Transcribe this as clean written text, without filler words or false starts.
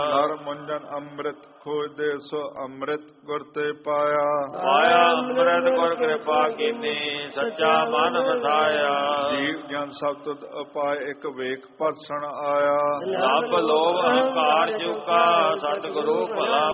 ਨਰ ਮੁੰਜਨ ਅੰਮ੍ਰਿਤ ਖੋਜਦੇ ਸੋ ਅੰਮ੍ਰਿਤ ਗੁਰ ਤੇ ਪਾਇਆ। ਪਾਇਆ ਅੰਮ੍ਰਿਤ ਗੁਰ ਕਿਰਪਾ ਕੀਨੀ ਸੱਚਾ ਮਨ ਵਸਾਇਆ। ਜੀਵ ਜਨ ਸਭ ਤੁਧ ਉਪਾਏ ਇੱਕ ਵੇਖ ਪਰਸਣ ਆਇਆ। ਲੱਭ ਲੋਭ ਅਹੰਕਾਰ ਚੁਕਾ ਸਤਿਗੁਰੂ ਭਲਾ